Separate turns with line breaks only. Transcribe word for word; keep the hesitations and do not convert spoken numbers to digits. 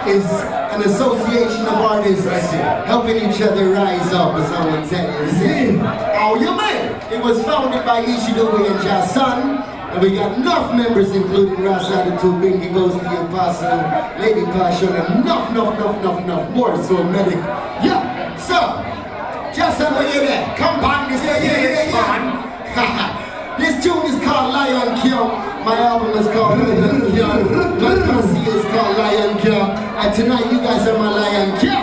is an association of artists helping each other rise up, as I would tell you. Oh, you man! It was founded by Ishidobe and Jason, and we got enough members, including Ras Attitude, Bingy Goes the Apostle, Lady Passion, and enough, enough, enough, enough, enough more. So, medic. Yeah, so, Jason, where you there? Come on, this yeah, yeah, yeah, yeah. This tune is called Lion King. My album is called Lion King. My posse is called Lion King. And tonight, you guys are my Lion King.